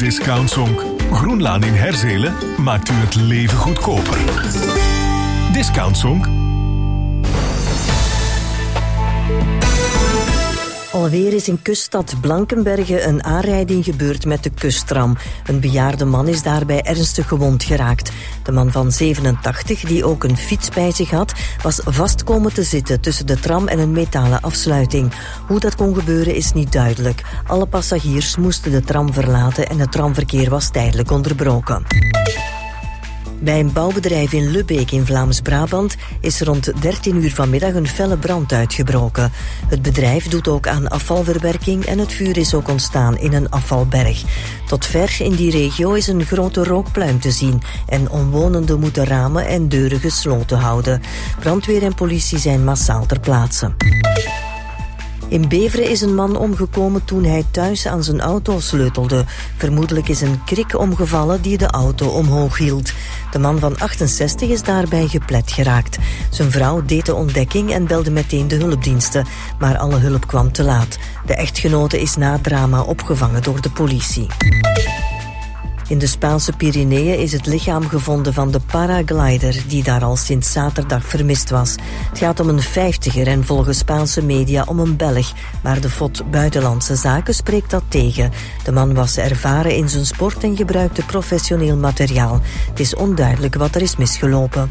Discountzonk. Groenlaan in Herzelen maakt u het leven goedkoper. Discountzonk. Alweer is in kuststad Blankenberge een aanrijding gebeurd met de kusttram. Een bejaarde man is daarbij ernstig gewond geraakt. De man van 87, die ook een fiets bij zich had, was vast komen te zitten tussen de tram en een metalen afsluiting. Hoe dat kon gebeuren is niet duidelijk. Alle passagiers moesten de tram verlaten en het tramverkeer was tijdelijk onderbroken. Bij een bouwbedrijf in Lubbeek in Vlaams-Brabant is rond 13 uur vanmiddag een felle brand uitgebroken. Het bedrijf doet ook aan afvalverwerking en het vuur is ook ontstaan in een afvalberg. Tot ver in die regio is een grote rookpluim te zien en omwonenden moeten ramen en deuren gesloten houden. Brandweer en politie zijn massaal ter plaatse. In Beveren is een man omgekomen toen hij thuis aan zijn auto sleutelde. Vermoedelijk is een krik omgevallen die de auto omhoog hield. De man van 68 is daarbij geplet geraakt. Zijn vrouw deed de ontdekking en belde meteen de hulpdiensten. Maar alle hulp kwam te laat. De echtgenote is na het drama opgevangen door de politie. In de Spaanse Pyreneeën is het lichaam gevonden van de paraglider die daar al sinds zaterdag vermist was. Het gaat om een 50er en volgens Spaanse media om een Belg, maar de FOD Buitenlandse Zaken spreekt dat tegen. De man was ervaren in zijn sport en gebruikte professioneel materiaal. Het is onduidelijk wat er is misgelopen.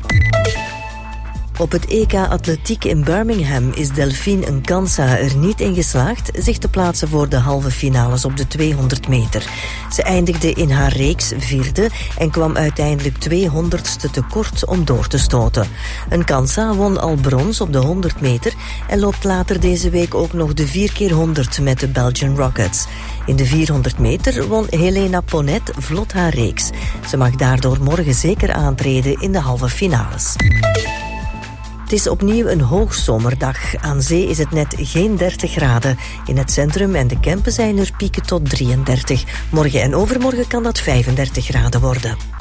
Op het EK Atletiek in Birmingham is Delphine Nkansa er niet in geslaagd zich te plaatsen voor de halve finales op de 200 meter. Ze eindigde in haar reeks vierde en kwam uiteindelijk 200ste tekort om door te stoten. Nkansa won al brons op de 100 meter en loopt later deze week ook nog de 4x100 met de Belgian Rockets. In de 400 meter won Helena Ponet vlot haar reeks. Ze mag daardoor morgen zeker aantreden in de halve finales. Het is opnieuw een hoogzomerdag. Aan zee is het net geen 30 graden. In het centrum en de Kempen zijn er pieken tot 33. Morgen en overmorgen kan dat 35 graden worden.